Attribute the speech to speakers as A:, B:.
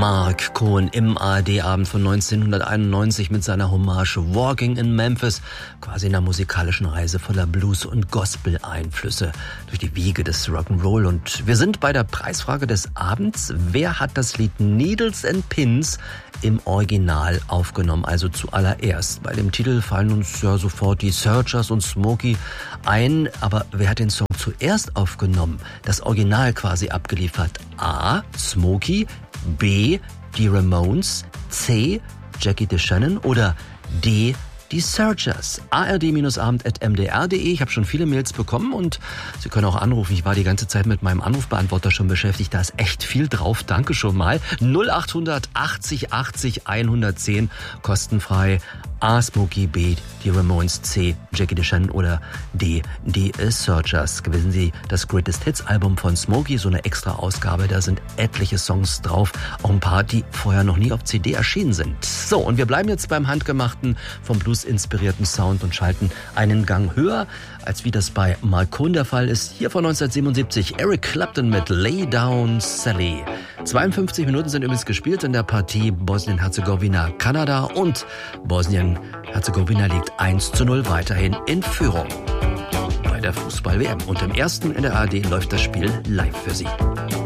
A: Mark Cohn im ARD-Abend von 1991 mit seiner Hommage Walking in Memphis, quasi einer musikalischen Reise voller Blues- und Gospel-Einflüsse durch die Wiege des Rock'n'Roll. Und wir sind bei der Preisfrage des Abends. Wer hat das Lied Needles and Pins im Original aufgenommen? Also zuallererst. Bei dem Titel fallen uns ja sofort die Searchers und Smokey ein. Aber wer hat den Song zuerst aufgenommen? Das Original quasi abgeliefert. A. Smokey, B. die Ramones, C. Jackie DeShannon oder D. die Searchers. ard-abend@mdr.de. Ich habe schon viele Mails bekommen und Sie können auch anrufen. Ich war die ganze Zeit mit meinem Anrufbeantworter schon beschäftigt. Da ist echt viel drauf. Danke schon mal. 0800 80 80 110 kostenfrei. A. Smokey, B. die Ramones, C. Jackie DeShannon oder D. die Searchers. Gewinnen Sie das Greatest Hits Album von Smokey, so eine extra Ausgabe. Da sind etliche Songs drauf, auch ein paar, die vorher noch nie auf CD erschienen sind. So, und wir bleiben jetzt beim Handgemachten, vom Blues inspirierten Sound und schalten einen Gang höher, als wie das bei Mark Cohn der Fall ist. Hier von 1977 Eric Clapton mit Lay Down Sally. 52 Minuten sind übrigens gespielt in der Partie Bosnien-Herzegowina-Kanada und Bosnien-Herzegowina liegt 1:0 weiterhin in Führung bei der Fußball-WM. Und im ersten in der ARD läuft das Spiel live für Sie.